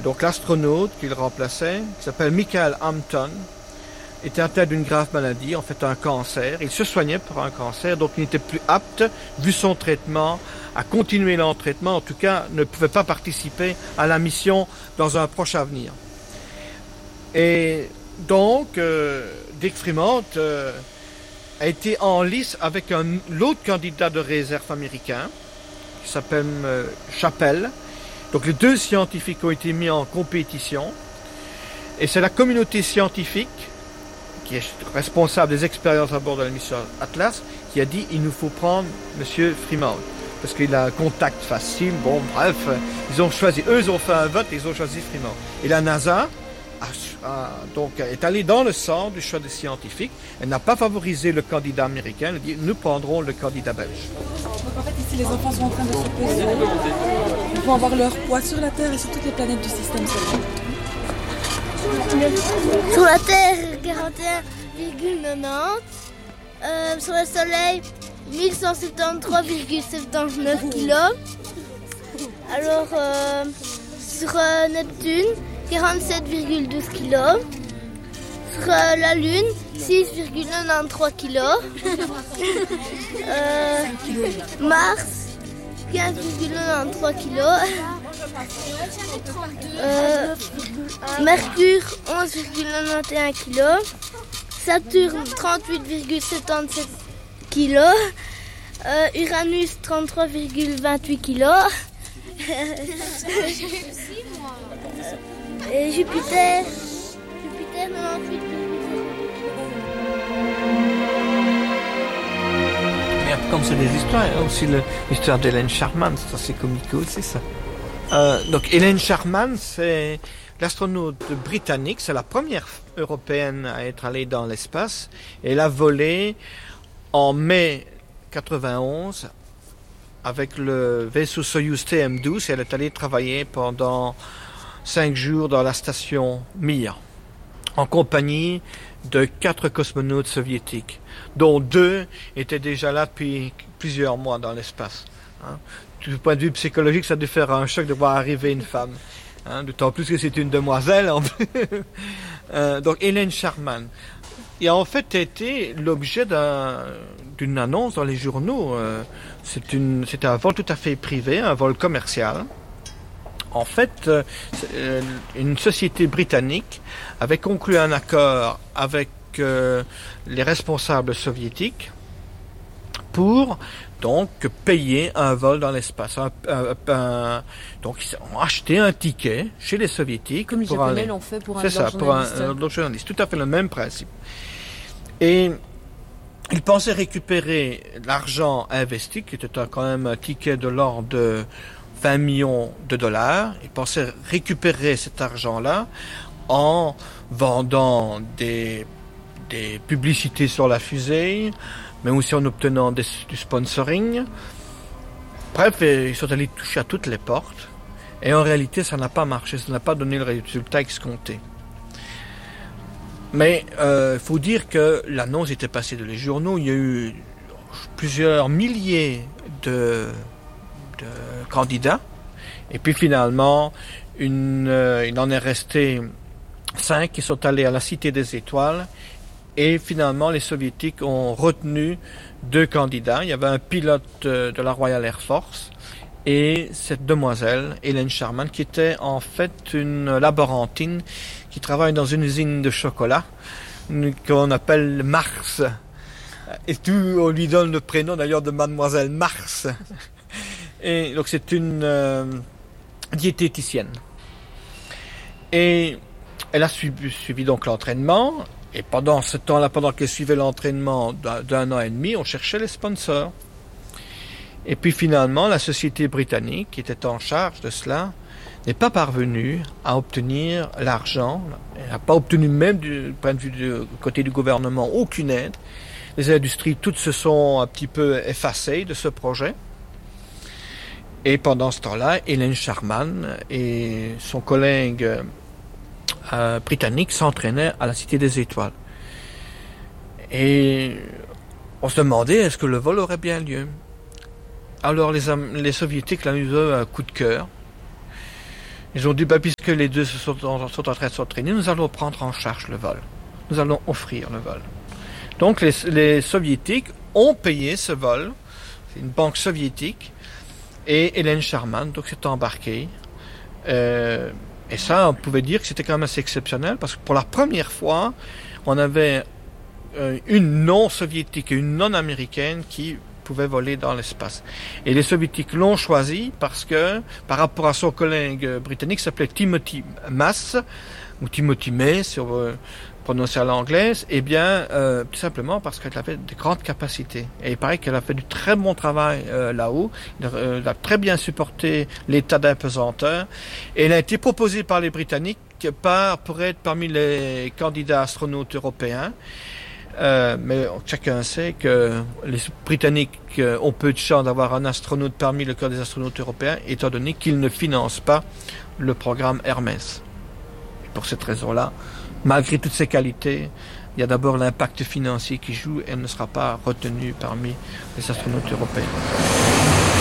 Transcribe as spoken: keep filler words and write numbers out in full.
donc l'astronaute qu'il remplaçait, qui s'appelle Michael Hampton, était atteint d'une grave maladie, en fait un cancer. Il se soignait pour un cancer, donc il n'était plus apte, vu son traitement, à continuer l'entraînement. En tout cas, ne pouvait pas participer à la mission dans un proche avenir. Et donc, euh, Dick Fremont euh, a été en lice avec un, l'autre candidat de réserve américain, qui s'appelle euh, Chappell. Donc les deux scientifiques ont été mis en compétition. Et c'est la communauté scientifique, qui est responsable des expériences à bord de la mission Atlas, qui a dit il nous faut prendre M. Fremont. Parce qu'il a un contact facile. Bon, bref, ils ont choisi, eux, ils ont fait un vote et ils ont choisi Fremont. Et la NASA a, a, donc, est allée dans le sens du choix des scientifiques. Elle n'a pas favorisé le candidat américain. Elle a dit nous prendrons le candidat belge. Donc en fait, ici, les enfants sont en train de se poser. Ils vont avoir leur poids sur la Terre et sur toutes les planètes du système solaire. Sur la Terre, quarante et un virgule quatre-vingt-dix. Euh, sur le Soleil, mille cent soixante-treize virgule soixante-dix-neuf kilos. Alors, euh, sur euh, Neptune, quarante-sept virgule douze kilos. Sur euh, la Lune, six virgule quatre-vingt-treize kilos. euh, Mars, quinze virgule quatre-vingt-treize kilos. Euh, Mercure, onze virgule quatre-vingt-onze kilos. Saturne, trente-huit virgule soixante-dix-sept kilos. Euh, Uranus, trente-trois virgule vingt-huit kilos. Et Jupiter, Jupiter, quatre-vingt-huit virgule Mais comme c'est des histoires, il y a aussi le, l'histoire d'Hélène Sharman, c'est assez comique aussi ça. Euh, donc Hélène Sharman, c'est l'astronaute britannique, c'est la première européenne à être allée dans l'espace. Elle a volé en mai quatre-vingt-onze avec le vaisseau Soyouz T M douze et elle est allée travailler pendant cinq jours dans la station Mir, en compagnie de quatre cosmonautes soviétiques, dont deux étaient déjà là depuis plusieurs mois dans l'espace. Hein. Du point de vue psychologique, ça a dû faire un choc de voir arriver une femme. Hein, d'autant plus que c'est une demoiselle. En plus. euh, donc Hélène Sharman. Il a en fait été l'objet d'un, d'une annonce dans les journaux. Euh, c'est une, c'était un vol tout à fait privé, un vol commercial. En fait, euh, une société britannique avait conclu un accord avec euh, les responsables soviétiques pour donc payer un vol dans l'espace. Un, un, un, donc ils ont acheté un ticket chez les soviétiques. Comme les pour Japonais aller. l'ont fait pour un C'est ça, pour un, un autre journaliste. Tout à fait le même principe. Et ils pensaient récupérer l'argent investi, qui était un, quand même un ticket de l'ordre de vingt millions de dollars. Ils pensaient récupérer cet argent-là en vendant des, des publicités sur la fusée, mais aussi en obtenant des, du sponsoring. Bref, ils sont allés toucher à toutes les portes. Et en réalité, ça n'a pas marché, ça n'a pas donné le résultat escompté. Mais il euh, faut dire que l'annonce était passée dans les journaux. Il y a eu plusieurs milliers de, de candidats. Et puis finalement, une, euh, il en est resté cinq qui sont allés à la Cité des Étoiles. Et finalement, les Soviétiques ont retenu deux candidats. Il y avait un pilote de la Royal Air Force et cette demoiselle, Hélène Sharman, qui était en fait une laborantine qui travaille dans une usine de chocolat qu'on appelle Mars. Et tout, on lui donne le prénom d'ailleurs de Mademoiselle Mars. Et donc c'est une euh, diététicienne. Et elle a suivi, suivi donc l'entraînement. Et pendant ce temps-là, pendant qu'elle suivait l'entraînement d'un, d'un an et demi, on cherchait les sponsors. Et puis finalement, la société britannique, qui était en charge de cela, n'est pas parvenue à obtenir l'argent. Elle n'a pas obtenu même du point de vue du côté du gouvernement aucune aide. Les industries toutes se sont un petit peu effacées de ce projet. Et pendant ce temps-là, Hélène Sharman et son collègue Euh, britanniques s'entraînaient à la Cité des Étoiles. Et on se demandait est-ce que le vol aurait bien lieu. Alors les, les Soviétiques l'ont eu un coup de cœur. Ils ont dit, bah, puisque les deux sont en, sont en train de s'entraîner, nous allons prendre en charge le vol. Nous allons offrir le vol. Donc les, les soviétiques ont payé ce vol. C'est une banque soviétique. Et Hélène Sharman, donc, s'est embarquée. Euh, et ça, on pouvait dire que c'était quand même assez exceptionnel, parce que pour la première fois, on avait euh, une non-soviétique et une non-américaine qui pouvait voler dans l'espace. Et les soviétiques l'ont choisi parce que, par rapport à son collègue britannique, qui s'appelait Timothy Mass, ou Timothy May, si on veut prononcer à l'anglaise, eh bien, euh, tout simplement parce qu'elle avait de grandes capacités. Et il paraît qu'elle a fait du très bon travail euh, là-haut. Elle, euh, elle a très bien supporté l'état d'apesanteur. Et elle a été proposée par les Britanniques par, pour être parmi les candidats astronautes européens. Euh, mais chacun sait que les Britanniques euh, ont peu de chance d'avoir un astronaute parmi le corps des astronautes européens, étant donné qu'ils ne financent pas le programme Hermès. Et pour cette raison-là, malgré toutes ses qualités, il y a d'abord l'impact financier qui joue et elle ne sera pas retenue parmi les astronautes européens.